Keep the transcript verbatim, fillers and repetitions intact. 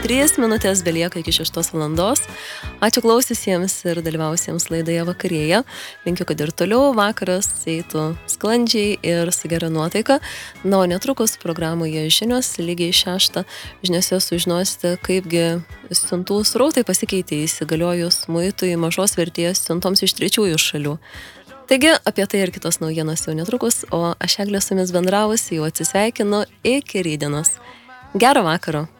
trys minutės belieka iki šeštos valandos. Ačiū klausiusiems ir dalyvausiems laidoje vakarėje. Linkiu, kad ir toliau vakaras eitų sklandžiai ir su gera nuotaika. Na, o netrukus programoje žinios, lygiai šeštą žiniose sužinosite, kaipgi siuntų srautai pasikeitė įsigaliojus muitui mažos vertės siuntoms iš trečiųjų šalių. Taigi, apie tai ir kitos naujienos jau netrukus, o aš Eglė su jumis bendravusi jau atsisveikinu iki rytdienos. Gero vakaro!